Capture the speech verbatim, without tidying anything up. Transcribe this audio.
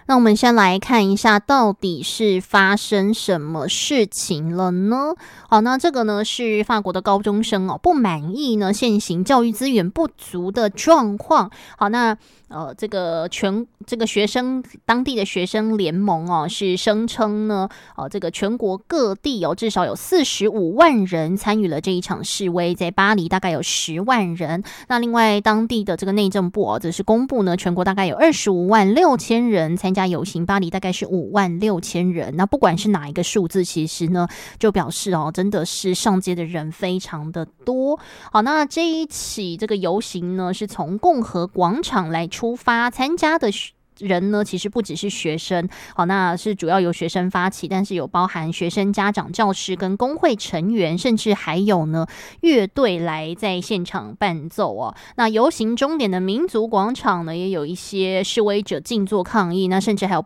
那我们先来看一下，到底是发生什么事情了呢？好，那这个呢是法国的高中生哦，不满意呢现行教育资源不足的状况。好，那呃，这个全这个学生当地的学生联盟哦，是声称呢，呃，这个全国各地哦，至少有四十五万人参与了这一场示威，在巴黎大概有十万人。那另外当地的这个内政部哦，则是公布呢，全国大概有二十五万六千人参加游行，巴黎大概是五万六千人。那不管是哪一个数字，其实呢，就表示哦，真的是上街的人非常的多。好，那这一起这个游行呢，是从共和广场来出发，参加的人呢，其实不只是学生，好，那是主要由学生发起，但是有包含学生、家长、教师跟工会成员，甚至还有呢乐队来在现场伴奏哦。那游行终点的民族广场呢，也有一些示威者静坐抗议，那甚至还有